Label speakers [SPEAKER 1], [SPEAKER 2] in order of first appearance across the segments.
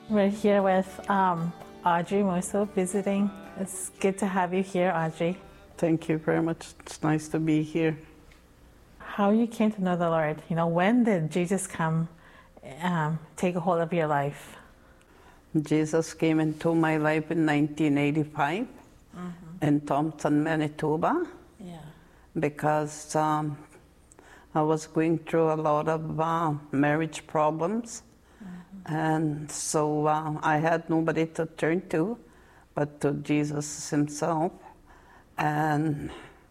[SPEAKER 1] We're here with Audrey Musso visiting. It's good to have you here, Audrey.
[SPEAKER 2] Thank you very much. It's nice to be here.
[SPEAKER 1] How you came to know the Lord? When did Jesus come, take a hold of your life?
[SPEAKER 2] Jesus came into my life in 1985 in Thompson, Manitoba, because I was going through a lot of marriage problems. And so I had nobody to turn to but to Jesus himself. And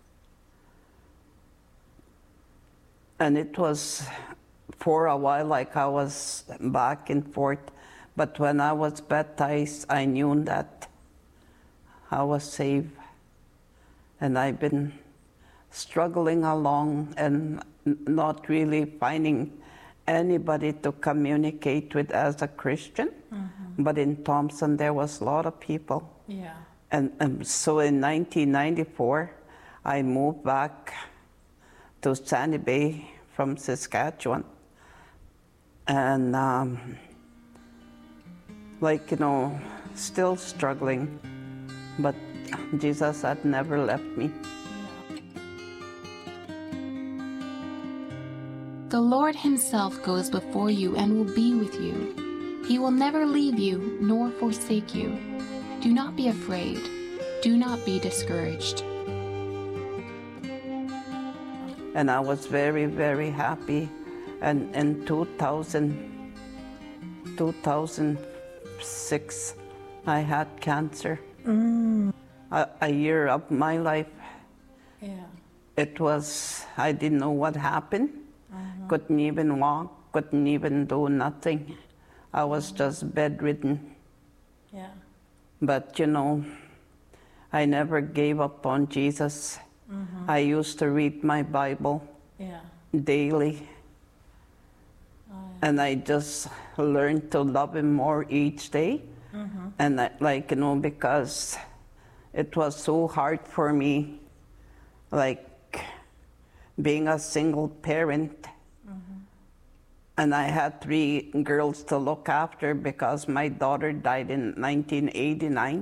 [SPEAKER 2] it was for a while like I was back and forth. But when I was baptized, I knew that I was saved. And I've been struggling along and not really finding anybody to communicate with as a Christian. But in Thompson, there was a lot of people. And so in 1994, I moved back to Sandy Bay from Saskatchewan. And still struggling, but Jesus had never left me.
[SPEAKER 3] The Lord himself goes before you and will be with you. He will never leave you nor forsake you. Do not be afraid. Do not be discouraged.
[SPEAKER 2] And I was very, very happy. And in 2006, I had cancer. A year of my life. It was, I didn't know what happened. Couldn't even walk, couldn't even do nothing. I was just bedridden. But I never gave up on Jesus. I used to read my Bible daily. And I just learned to love him more each day. And because it was so hard for me, being a single parent. And I had 3 girls to look after because my daughter died in 1989.